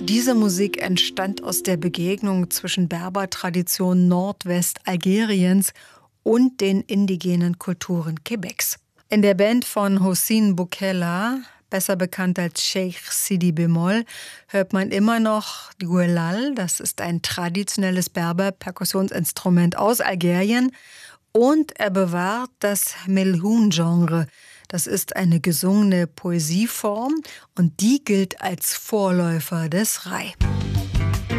Diese Musik entstand aus der Begegnung zwischen Berber-Tradition Nordwest-Algeriens und den indigenen Kulturen Quebecs. In der Band von Houssine Boukella, besser bekannt als Cheikh Sidi Bemol, hört man immer noch die Guelal. Das ist ein traditionelles Berber-Perkussionsinstrument aus Algerien. Und er bewahrt das Melhoun-Genre. Das ist eine gesungene Poesieform und die gilt als Vorläufer des Rai.